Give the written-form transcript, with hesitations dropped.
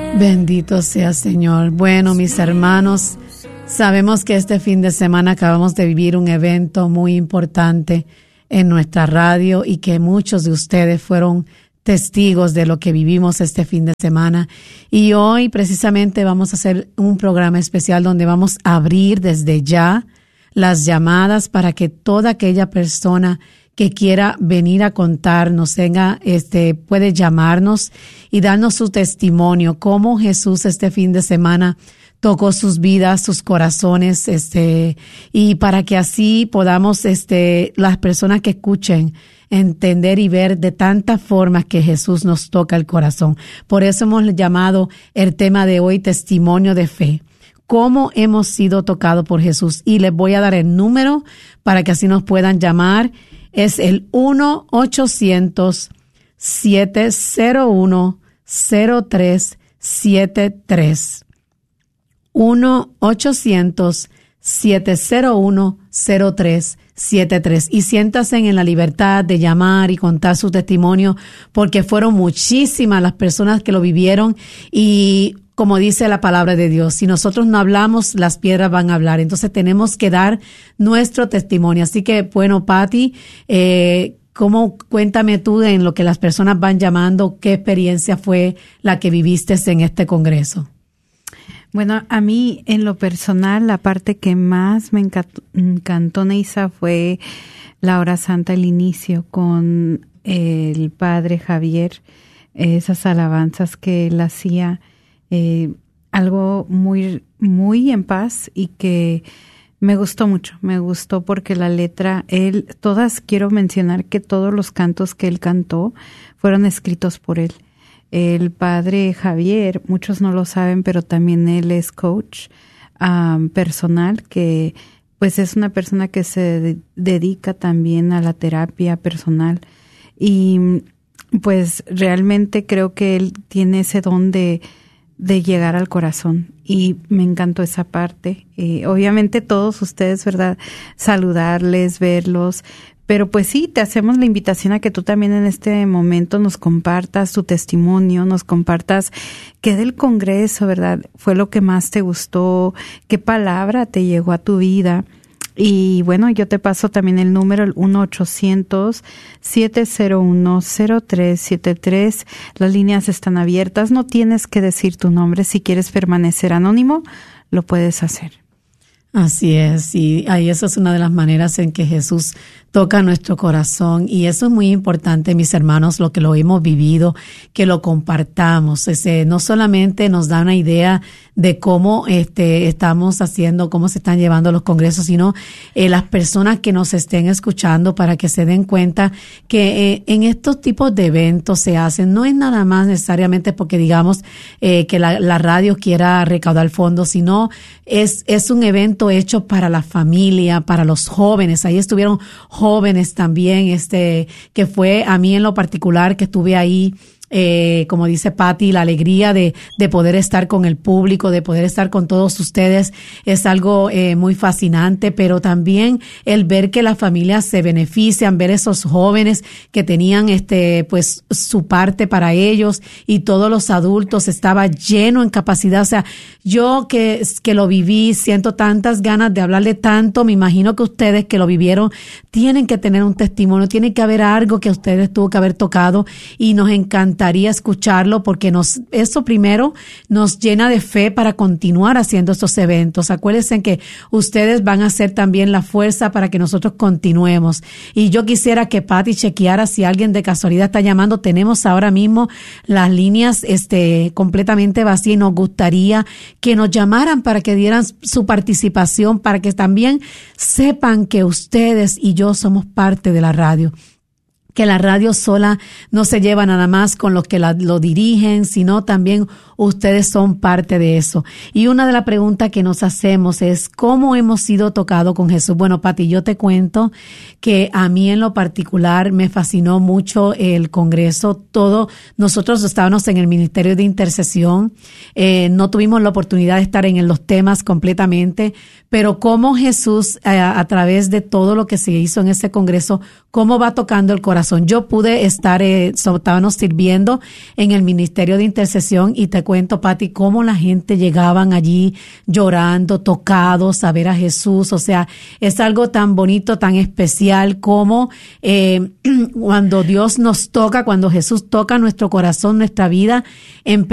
Bendito sea Señor. Bueno, mis hermanos, sabemos que este fin de semana acabamos de vivir un evento muy importante en nuestra radio y que muchos de ustedes fueron testigos de lo que vivimos este fin de semana. Y hoy precisamente vamos a hacer un programa especial donde vamos a abrir desde ya las llamadas para que toda aquella persona que quiera venir a contarnos, puede llamarnos y darnos su testimonio, cómo Jesús este fin de semana tocó sus vidas, sus corazones, y para que así podamos, las personas que escuchen, entender y ver de tantas formas que Jesús nos toca el corazón. Por eso hemos llamado el tema de hoy Testimonio de Fe. Cómo hemos sido tocados por Jesús. Y les voy a dar el número para que así nos puedan llamar. Es el 1-800-701-0373. 1-800-701-0373. Y siéntanse en la libertad de llamar y contar su testimonio, porque fueron muchísimas las personas que lo vivieron. Y como dice la palabra de Dios, si nosotros no hablamos, las piedras van a hablar. Entonces tenemos que dar nuestro testimonio. Así que, bueno, Patti, cuéntame tú en lo que las personas van llamando, qué experiencia fue la que viviste en este congreso. Bueno, a mí en lo personal, la parte que más me encantó, Neisa, fue la hora santa, el inicio con el padre Javier, esas alabanzas que él hacía. Algo muy, muy en paz y que me gustó mucho. Me gustó porque la letra, quiero mencionar que todos los cantos que él cantó fueron escritos por él. El padre Javier, muchos no lo saben, pero también él es coach personal, que pues es una persona que se dedica también a la terapia personal. Y pues realmente creo que él tiene ese don de llegar al corazón, y me encantó esa parte. Obviamente todos ustedes, ¿verdad? Saludarles, verlos, pero pues sí, te hacemos la invitación a que tú también en este momento nos compartas tu testimonio, nos compartas qué del congreso, ¿verdad? Fue lo que más te gustó, qué palabra te llegó a tu vida. Y bueno, yo te paso también el número, el 1-800-701-0373. Las líneas están abiertas. No tienes que decir tu nombre. Si quieres permanecer anónimo, lo puedes hacer. Así es, y ahí esa es una de las maneras en que Jesús toca nuestro corazón, y eso es muy importante, mis hermanos, lo que lo hemos vivido, que lo compartamos. No solamente nos da una idea de cómo estamos haciendo, cómo se están llevando los congresos, sino las personas que nos estén escuchando, para que se den cuenta que en estos tipos de eventos se hacen, no es nada más necesariamente porque digamos que la radio quiera recaudar fondos, sino es un evento hecho para la familia, para los jóvenes. Ahí estuvieron jóvenes también, que fue a mí en lo particular, que estuve ahí, como dice Patti, la alegría de poder estar con el público, de poder estar con todos ustedes, es algo muy fascinante, pero también el ver que las familias se benefician, ver esos jóvenes que tenían pues su parte para ellos, y todos los adultos, estaba lleno en capacidad. O sea, yo que lo viví, siento tantas ganas de hablarle tanto. Me imagino que ustedes que lo vivieron tienen que tener un testimonio, tiene que haber algo que a ustedes tuvo que haber tocado, y nos encantaría escucharlo, porque eso primero nos llena de fe para continuar haciendo estos eventos. Acuérdense que ustedes van a ser también la fuerza para que nosotros continuemos. Y yo quisiera que Patti chequeara si alguien de casualidad está llamando. Tenemos ahora mismo las líneas completamente vacías, y nos gustaría que nos llamaran para que dieran su participación, para que también sepan que ustedes y yo somos parte de la radio. Que la radio sola no se lleva nada más con los que lo dirigen, sino también ustedes son parte de eso. Y una de las preguntas que nos hacemos es, ¿cómo hemos sido tocados con Jesús? Bueno, Patti, yo te cuento que a mí en lo particular me fascinó mucho el congreso. Nosotros estábamos en el Ministerio de Intercesión, no tuvimos la oportunidad de estar en los temas completamente, pero cómo Jesús, a través de todo lo que se hizo en ese congreso, cómo va tocando el corazón corazón. Yo pude estar, estábamos sirviendo en el Ministerio de Intercesión y te cuento, Pati, cómo la gente llegaban allí llorando, tocados a ver a Jesús. O sea, es algo tan bonito, tan especial como cuando Dios nos toca, cuando Jesús toca nuestro corazón, nuestra vida,